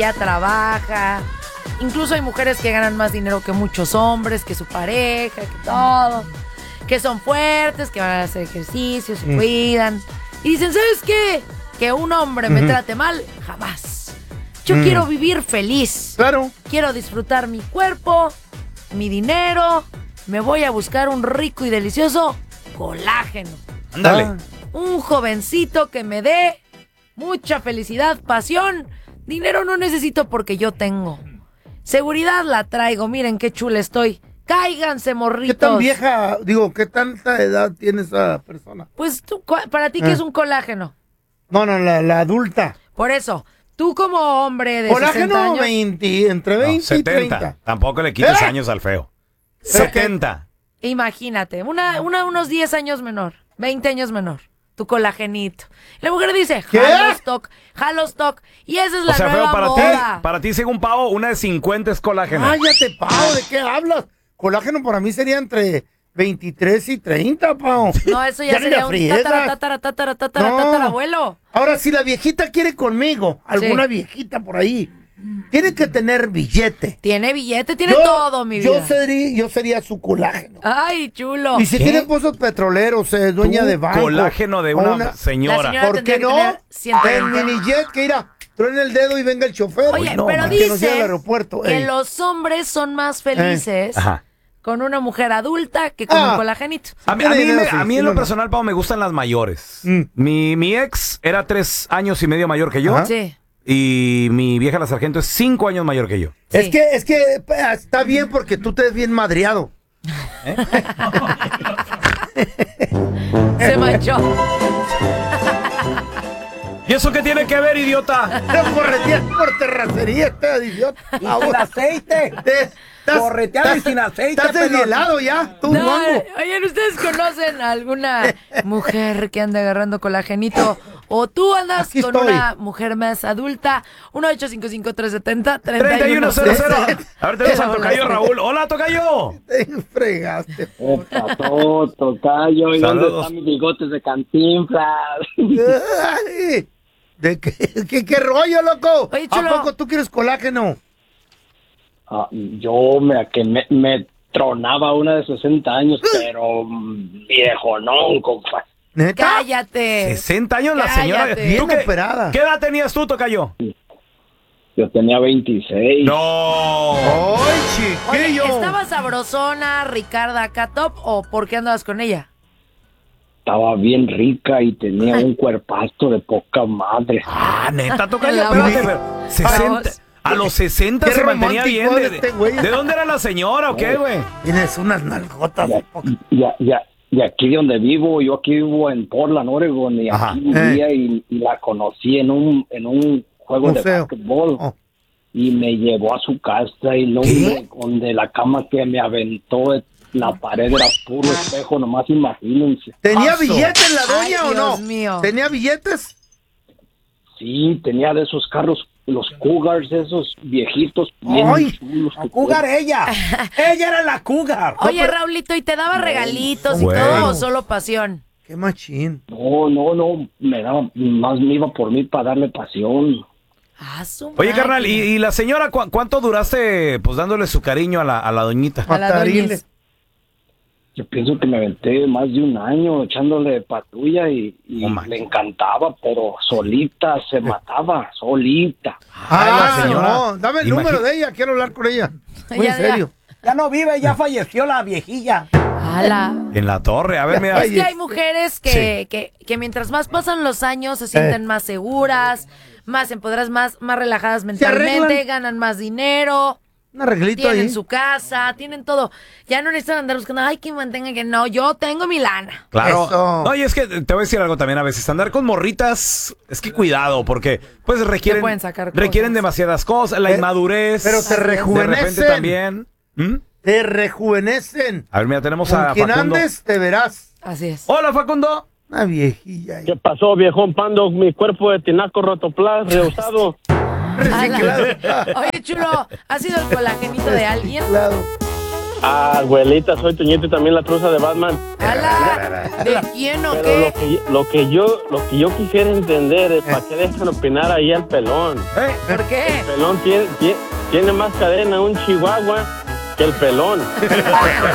ya trabaja. Incluso hay mujeres que ganan más dinero que muchos hombres, que su pareja, que todo. Que son fuertes, que van a hacer ejercicio, se cuidan. Y dicen, ¿sabes qué? Que un hombre me trate mal, jamás. Yo quiero vivir feliz. Claro. Quiero disfrutar mi cuerpo, mi dinero. Me voy a buscar un rico y delicioso colágeno. Ándale. Un jovencito que me dé mucha felicidad, pasión. Dinero no necesito porque yo tengo. Seguridad la traigo. Miren qué chula estoy. Cáiganse, morritos. ¿Qué tan vieja, qué tanta edad tiene esa persona? Pues tú, para ti, ¿qué es un colágeno? No, la adulta. Por eso, tú como hombre de Colágeno 60 años... 20, entre 20 y 70. 30. Tampoco le quites años al feo. 70. Imagínate, unos 10 años menor, 20 años menor. Tu colagenito. La mujer dice, jalo stock. Y esa es la nueva moda. Para ti, según Pao, una de 50 es colágeno. Cállate, Pao, ¿de qué hablas? Colágeno para mí sería entre 23 y 30, Pao. No, eso ya sería un tatarabuelo. Ahora, si la viejita quiere conmigo, alguna viejita por ahí, tiene que tener billete. Tiene billete, tiene todo, mi vida. Yo sería su colágeno. Ay, chulo. Y si tiene pozos petroleros, dueña de banco. Colágeno de una señora. ¿Por qué no? El minijet que irá, truene el dedo y venga el chofer. Oye, pero dice que los hombres son más felices con una mujer adulta que con un colagenito. A mí en lo personal, Pau, me gustan las mayores. Mi ex era 3 años y medio mayor que yo. Sí. Y mi vieja la sargento es 5 años mayor que yo. Sí. Es que está bien porque tú te ves bien madreado. Se manchó. ¿Y eso qué tiene que ver, idiota? Corretear por terracería, idiota. Y sin aceite. Corretear y sin aceite. Estás deshielado ya, tú, no, guango. Oigan, ¿ustedes conocen a alguna mujer que anda agarrando colagenito? ¿O tú andas con una mujer más adulta? 1-855-370-3100. A ver, tenemos al tocayo Raúl. ¡Hola, tocayo! Te fregaste. ¿Qué pasó, tocayo? ¿Y dónde están mis bigotes de Cantinflas? ¿Qué rollo, loco? Oye, ¿A poco tú quieres colágeno? Yo me tronaba una de 60 años, pero viejo, no, compa. ¿Neta? ¡Cállate! 60 años la señora. Bien operada. ¿Qué edad tenías tú, tocayo? Yo tenía 26. ¡No! ¡Ay, chiquillo! Oye, ¿estaba sabrosona Ricarda Catop o por qué andabas con ella? Estaba bien rica y tenía un cuerpazo de poca madre. Neta, tocayo, espérate, pero 60... A los 60 se mantenía bien. ¿De dónde era la señora o qué, güey? Tienes unas nalgotas. Y aquí donde vivo, yo aquí vivo en Portland, Oregon, y aquí vivía y la conocí en un juego de básquetbol. Y me llevó a su casa y no donde la cama que me aventó, la pared era puro espejo, nomás imagínense. ¿Tenía billetes la doña o no? Dios mío. ¿Tenía billetes? Sí, tenía de esos carros, los Cougars, esos viejitos. ¡Ay! Chulos, la Cougar ella. Ella era la Cougar. Oye, Raulito, ¿y te daba regalitos y todo o solo pasión? ¡Qué machín! No, me iba por mí para darle pasión. Oye, carnal, ¿y la señora cuánto duraste pues dándole su cariño a la doñita? A la doñita. Yo pienso que me aventé más de un año echándole patrulla y le encantaba, pero solita se mataba, solita. La señora. No, dame el número de ella, quiero hablar con ella. Muy en serio. Ya no vive, ya falleció la viejilla. En la torre, a ver, mira. Es que hay mujeres que mientras más pasan los años se sienten más seguras, más empoderadas, más relajadas mentalmente, ganan más dinero. Un arreglito tienen ahí. su casa, tienen todo. Ya no necesitan andar buscando, que mantenga que no, yo tengo mi lana. Claro. No, y es que te voy a decir algo también a veces. Andar con morritas, es que cuidado, porque pues requieren demasiadas cosas, la inmadurez. Pero te rejuvenecen. De repente también. Te rejuvenecen. A ver, mira, tenemos con a quien Facundo. andes, te verás. Así es. Hola, Facundo. Una viejilla. ¿Qué pasó, viejón Pando? Mi cuerpo de tinaco rotoplas, reusado. Reciclado. Oye, chulo, ¿has sido el colagenito de alguien? Abuelita, soy Toñito y también la truza de Batman. ¡Hala! ¿De quién o Pero qué? lo que yo quisiera entender es para qué dejan opinar ahí al pelón. ¿Por qué? El pelón tiene más cadena un chihuahua que el pelón.